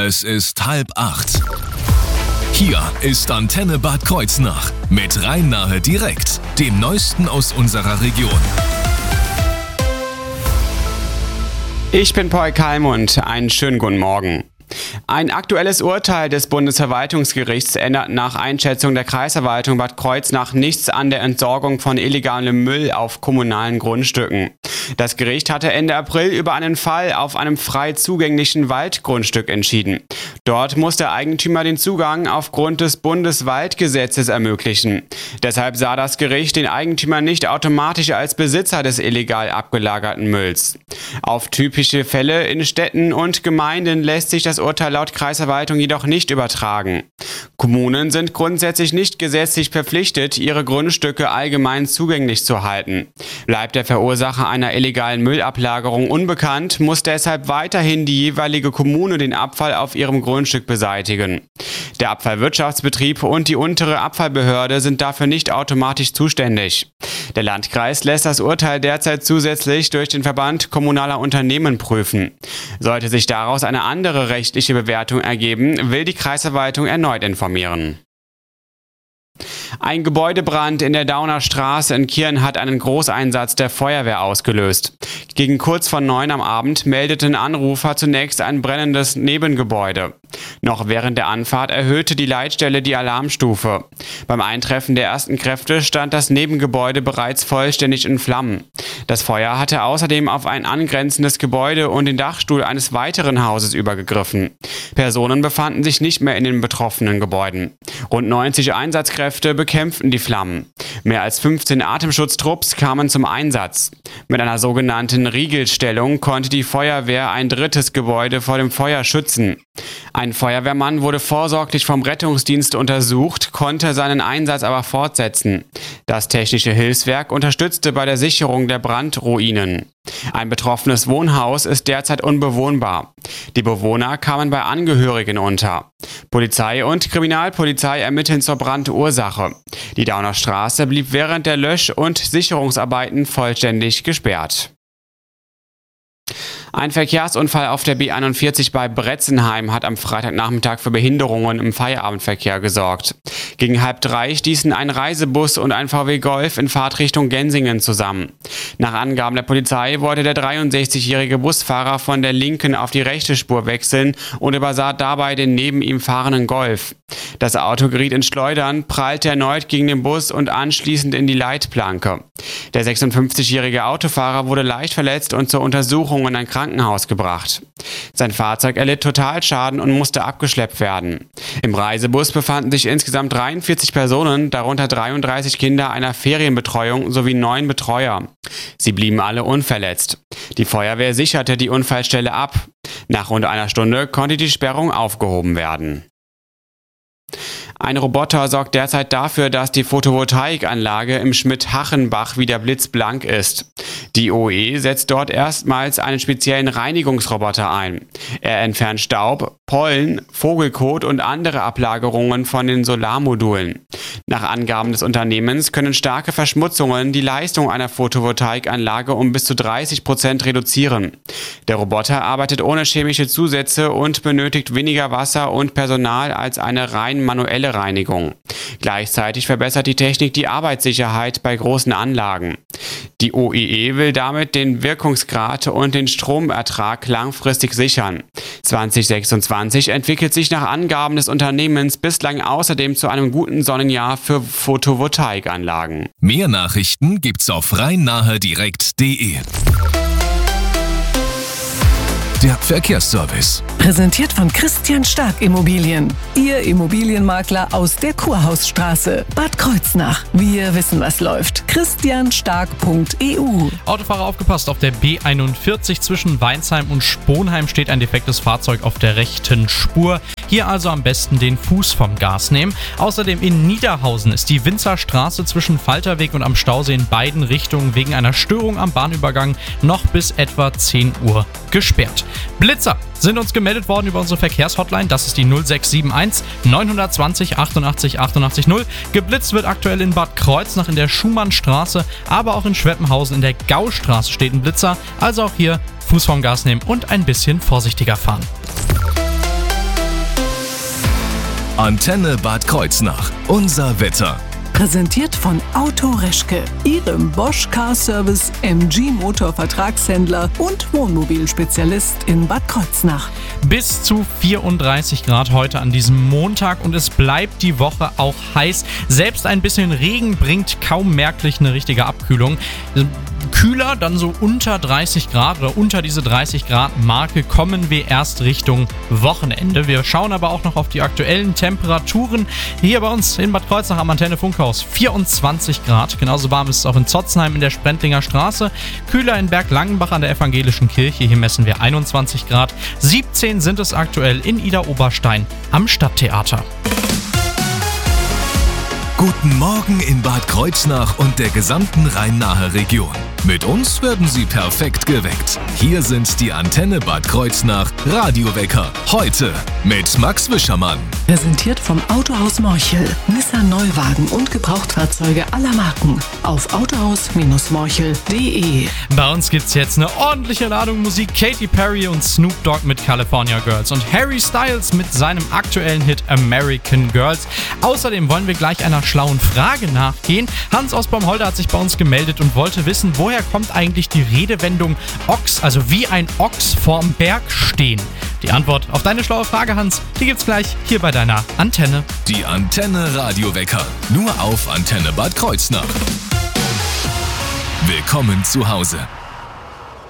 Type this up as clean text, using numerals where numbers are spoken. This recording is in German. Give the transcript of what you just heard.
Es ist 7:30. Hier ist Antenne Bad Kreuznach mit Rhein-Nahe direkt, dem Neuesten aus unserer Region. Ich bin Paul Kalmund, einen schönen guten Morgen. Ein aktuelles Urteil des Bundesverwaltungsgerichts ändert nach Einschätzung der Kreisverwaltung Bad Kreuznach nichts an der Entsorgung von illegalem Müll auf kommunalen Grundstücken. Das Gericht hatte Ende April über einen Fall auf einem frei zugänglichen Waldgrundstück entschieden. Dort muss der Eigentümer den Zugang aufgrund des Bundeswaldgesetzes ermöglichen. Deshalb sah das Gericht den Eigentümer nicht automatisch als Besitzer des illegal abgelagerten Mülls. Auf typische Fälle in Städten und Gemeinden lässt sich das Urteil laut Kreisverwaltung jedoch nicht übertragen. Kommunen sind grundsätzlich nicht gesetzlich verpflichtet, ihre Grundstücke allgemein zugänglich zu halten. Bleibt der Verursacher einer illegalen Müllablagerung unbekannt, muss deshalb weiterhin die jeweilige Kommune den Abfall auf ihrem Grundstück beseitigen. Der Abfallwirtschaftsbetrieb und die untere Abfallbehörde sind dafür nicht automatisch zuständig. Der Landkreis lässt das Urteil derzeit zusätzlich durch den Verband kommunaler Unternehmen prüfen. Sollte sich daraus eine andere rechtliche Bewertung ergeben, will die Kreisverwaltung erneut informieren. Ein Gebäudebrand in der Dauner Straße in Kirn hat einen Großeinsatz der Feuerwehr ausgelöst. Gegen kurz vor 9 am Abend meldeten Anrufer zunächst ein brennendes Nebengebäude. Noch während der Anfahrt erhöhte die Leitstelle die Alarmstufe. Beim Eintreffen der ersten Kräfte stand das Nebengebäude bereits vollständig in Flammen. Das Feuer hatte außerdem auf ein angrenzendes Gebäude und den Dachstuhl eines weiteren Hauses übergegriffen. Personen befanden sich nicht mehr in den betroffenen Gebäuden. Rund 90 Einsatzkräfte bekämpften die Flammen. Mehr als 15 Atemschutztrupps kamen zum Einsatz. Mit einer sogenannten Riegelstellung konnte die Feuerwehr ein drittes Gebäude vor dem Feuer schützen. Ein Feuerwehrmann wurde vorsorglich vom Rettungsdienst untersucht, konnte seinen Einsatz aber fortsetzen. Das Technische Hilfswerk unterstützte bei der Sicherung der Brandruinen. Ein betroffenes Wohnhaus ist derzeit unbewohnbar. Die Bewohner kamen bei Angehörigen unter. Polizei und Kriminalpolizei ermitteln zur Brandursache. Die Dauner Straße blieb während der Lösch- und Sicherungsarbeiten vollständig gesperrt. Ein Verkehrsunfall auf der B41 bei Bretzenheim hat am Freitagnachmittag für Behinderungen im Feierabendverkehr gesorgt. Gegen 2:30 stießen ein Reisebus und ein VW Golf in Fahrtrichtung Gensingen zusammen. Nach Angaben der Polizei wollte der 63-jährige Busfahrer von der linken auf die rechte Spur wechseln und übersah dabei den neben ihm fahrenden Golf. Das Auto geriet ins Schleudern, prallte erneut gegen den Bus und anschließend in die Leitplanke. Der 56-jährige Autofahrer wurde leicht verletzt und zur Untersuchung in ein Krankenhaus gebracht. Sein Fahrzeug erlitt Totalschaden und musste abgeschleppt werden. Im Reisebus befanden sich insgesamt 43 Personen, darunter 33 Kinder einer Ferienbetreuung sowie 9 Betreuer. Sie blieben alle unverletzt. Die Feuerwehr sicherte die Unfallstelle ab. Nach rund einer Stunde konnte die Sperrung aufgehoben werden. Ein Roboter sorgt derzeit dafür, dass die Photovoltaikanlage im Schmidt-Hachenbach wieder blitzblank ist. Die OE setzt dort erstmals einen speziellen Reinigungsroboter ein. Er entfernt Staub, Pollen, Vogelkot und andere Ablagerungen von den Solarmodulen. Nach Angaben des Unternehmens können starke Verschmutzungen die Leistung einer Photovoltaikanlage um bis zu 30% reduzieren. Der Roboter arbeitet ohne chemische Zusätze und benötigt weniger Wasser und Personal als eine rein manuelle Reinigung. Gleichzeitig verbessert die Technik die Arbeitssicherheit bei großen Anlagen. Die OEE will damit den Wirkungsgrad und den Stromertrag langfristig sichern. 2026 entwickelt sich nach Angaben des Unternehmens bislang außerdem zu einem guten Sonnenjahr für Photovoltaikanlagen. Mehr Nachrichten gibt's auf rhein-nahe-direkt.de. Der Verkehrsservice. Präsentiert von Christian Stark Immobilien. Ihr Immobilienmakler aus der Kurhausstraße. Bad Kreuznach. Wir wissen, was läuft. christianstark.eu. Autofahrer aufgepasst, auf der B41 zwischen Weinsheim und Sponheim steht ein defektes Fahrzeug auf der rechten Spur. Hier also am besten den Fuß vom Gas nehmen. Außerdem in Niederhausen ist die Winzerstraße zwischen Falterweg und am Stausee in beiden Richtungen wegen einer Störung am Bahnübergang noch bis etwa 10 Uhr gesperrt. Blitzer sind uns gemeldet worden über unsere Verkehrshotline. Das ist die 0671 920 88 88 0. Geblitzt wird aktuell in Bad Kreuznach in der Schumannstraße, aber auch in Schweppenhausen in der Gaustraße steht ein Blitzer. Also auch hier Fuß vom Gas nehmen und ein bisschen vorsichtiger fahren. Antenne Bad Kreuznach. Unser Wetter. Präsentiert von Auto Reschke, Ihrem Bosch Car Service MG Motor Vertragshändler und Wohnmobilspezialist in Bad Kreuznach. Bis zu 34 Grad heute an diesem Montag und es bleibt die Woche auch heiß. Selbst ein bisschen Regen bringt kaum merklich eine richtige Abkühlung. Kühler, dann so unter 30 Grad oder unter diese 30 Grad Marke kommen wir erst Richtung Wochenende. Wir schauen aber auch noch auf die aktuellen Temperaturen. Hier bei uns in Bad Kreuznach am Antenne Funkhaus 24 Grad. Genauso warm ist es auch in Zotzenheim in der Sprentlinger Straße. Kühler in Berglangenbach an der Evangelischen Kirche. Hier messen wir 21 Grad. 17 sind es aktuell in Idar-Oberstein am Stadttheater. Guten Morgen in Bad Kreuznach und der gesamten Rhein-Nahe Region. Mit uns werden Sie perfekt geweckt. Hier sind die Antenne Bad Kreuznach Radiowecker. Heute mit Max Wischermann. Präsentiert vom Autohaus Morchel. Nissan Neuwagen und Gebrauchtfahrzeuge aller Marken. Auf autohaus-morchel.de. Bei uns gibt's jetzt eine ordentliche Ladung Musik. Katy Perry und Snoop Dogg mit California Girls und Harry Styles mit seinem aktuellen Hit American Girls. Außerdem wollen wir gleich einer schlauen Frage nachgehen. Hans aus Baumholder hat sich bei uns gemeldet und wollte wissen, woher kommt eigentlich die Redewendung Ochs, also wie ein Ochs vorm Berg stehen? Die Antwort auf deine schlaue Frage, Hans, die gibt's gleich hier bei deiner Antenne. Die Antenne Radiowecker. Nur auf Antenne Bad Kreuznach. Willkommen zu Hause.